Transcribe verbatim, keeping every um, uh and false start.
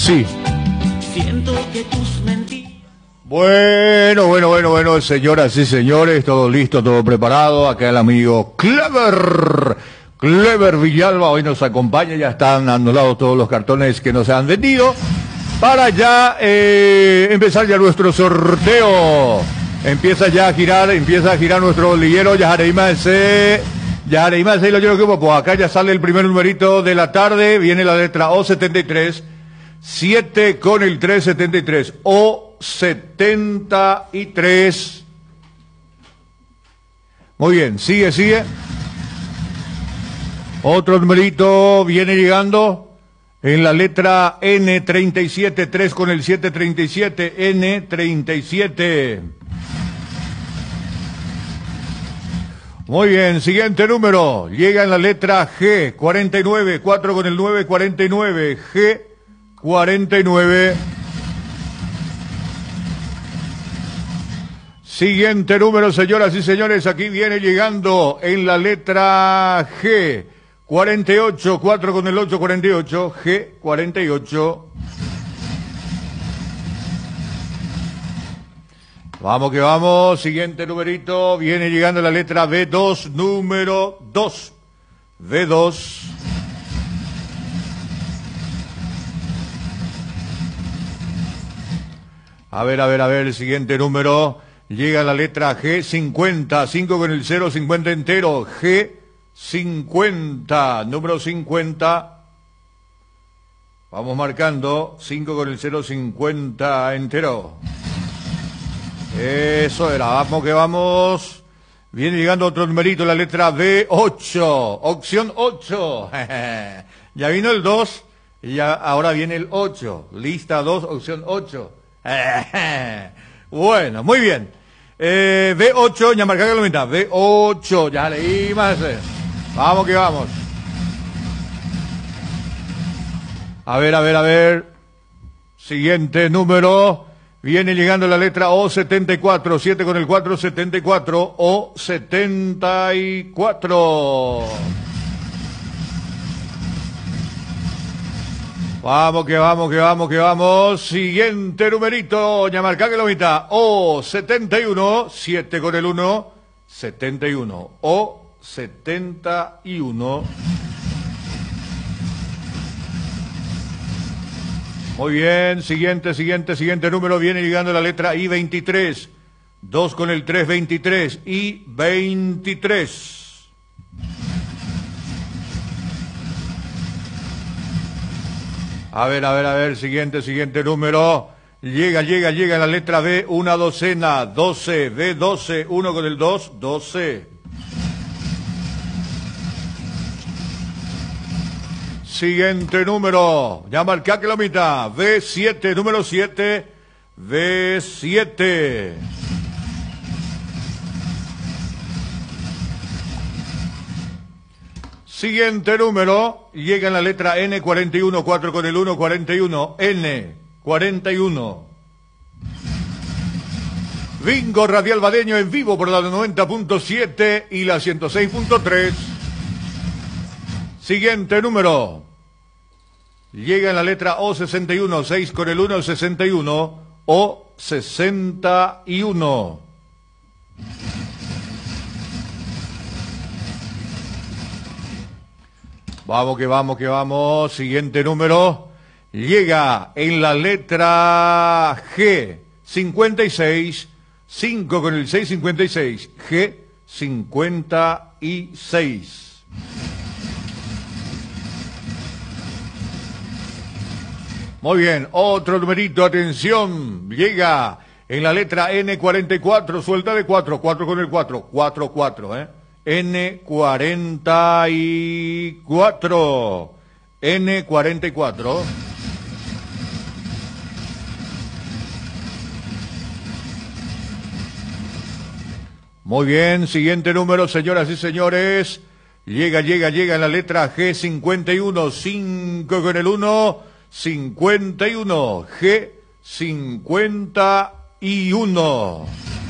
sí. Siento que tus mentiras. Bueno, bueno, bueno, bueno, señoras y señores, todo listo, todo preparado. Acá el amigo Clever, Clever Villalba hoy nos acompaña. Ya están anulados todos los cartones que nos han vendido para ya eh, empezar ya nuestro sorteo. Empieza ya a girar, empieza a girar nuestro liguero. Yajareima ese, Yajareima ese, lo llevo que pues acá ya sale el primer numerito de la tarde. Viene la letra O setenta y tres, siete con el tres setenta y tres, O setenta y tres. Muy bien, sigue, sigue. Otro numerito viene llegando en la letra N treinta y siete, tres con el siete treinta y siete, N treinta y siete. Muy bien, siguiente número, llega en la letra G, cuarenta y nueve, cuatro con el nueve, cuarenta y nueve, G cuarenta y nueve. Siguiente número, señoras y señores, aquí viene llegando en la letra G, cuarenta y ocho, cuatro con el ocho, cuarenta y ocho, G cuarenta y ocho. Vamos que vamos, siguiente numerito, viene llegando la letra B dos, número dos, B dos. A ver, a ver, a ver, el siguiente número, llega la letra G cincuenta, cinco con el cero, cincuenta entero, G cincuenta, número cincuenta. Vamos marcando, cinco con el cero, cincuenta entero. Eso era, vamos que vamos. Viene llegando otro numerito, la letra B ocho, opción ocho. Ya vino el dos y ya ahora viene el ocho. Lista dos, opción ocho. Bueno, muy bien. Eh, B ocho, ya marcado la mitad. B ocho, ya leí más. Vamos que vamos. A ver, a ver, a ver. Siguiente número. Viene llegando la letra O setenta y cuatro, siete con el cuatro, setenta y cuatro, O setenta y cuatro. Vamos, que vamos, que vamos, que vamos. Siguiente numerito, ya marca que la mitad. O setenta y uno, siete con el uno, setenta y uno. O setenta y uno. Muy bien, siguiente, siguiente, siguiente número, viene llegando la letra I veintitrés, dos con el tres, veintitrés, I veintitrés. A ver, a ver, a ver, siguiente, siguiente número, llega, llega, llega la letra B, una docena, doce, B doce, uno con el dos, doce. Siguiente número, ya marca que la mitad, B siete, número siete, B siete. Siguiente número, llega en la letra N cuarenta y uno, cuatro con el uno, cuarenta y uno, N cuarenta y uno. Bingo Radial Badeño en vivo por la noventa punto siete y la ciento seis punto tres. Siguiente número. Llega en la letra O sesenta y uno, seis con el uno, sesenta y uno, O sesenta y uno. Vamos que vamos que vamos, siguiente número. Llega en la letra G, cincuenta y seis, cinco con el seis, cincuenta y seis, G cincuenta y seis. Muy bien, otro numerito, atención, llega en la letra N cuarenta y cuatro, suelta de cuatro, cuatro con el cuatro, cuatro, cuatro, ¿eh? N cuarenta y cuatro, N cuarenta y cuatro. Muy bien, siguiente número, señoras y señores, llega, llega, llega en la letra G cincuenta y uno, cinco con el uno, cincuenta y uno, G cincuenta y uno.